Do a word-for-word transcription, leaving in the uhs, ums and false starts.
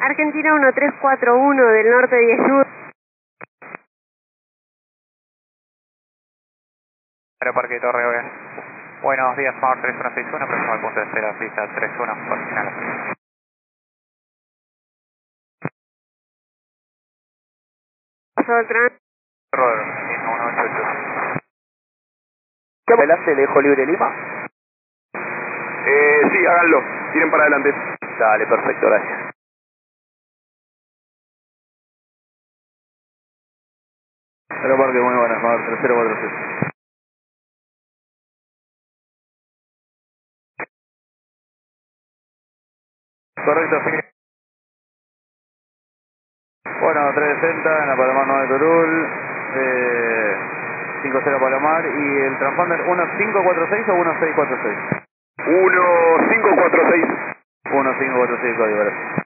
Argentina uno tres cuatro uno del norte diez nueve. Aeroparque Torre Oe. Buenos días, Mar tres uno seis uno, próximo al punto de espera, pista tres uno, por final. Roder, uno ocho ocho. ¿Qué adelante le dejo libre Lima? Eh, sí, háganlo. Tiren para adelante. Dale, perfecto, gracias. Aeroparque, muy buenas, Mar tres cero cuatro seis. Correcto, sí. Bueno, trescientos sesenta en la Palomar nueve Turul, eh, cinco cero Palomar, y el transponder uno cinco cuatro seis o uno seis cuatro seis. uno cinco cuatro seis. uno cinco cuatro seis, código, gracias.